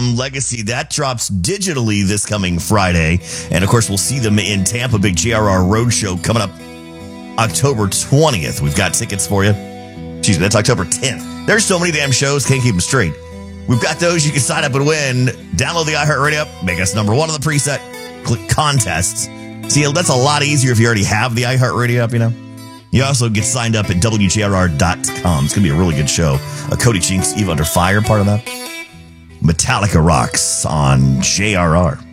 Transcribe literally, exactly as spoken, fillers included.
Album Legacy. That drops digitally this coming Friday. And, of course, we'll see them in Tampa, big J R R Roadshow coming up October twentieth. We've got tickets for you. Excuse me, that's October tenth. There's so many damn shows, can't keep them straight. We've got those. You can sign up and win. Download the iHeartRadio app. Make us number one on the preset. Click contests. See, that's a lot easier if you already have the iHeartRadio app, you know. You also get signed up at W J R R dot com. It's going to be a really good show. Uh, Cody Jinks, Eve Under Fire, part of that. Metallica rocks on J R R.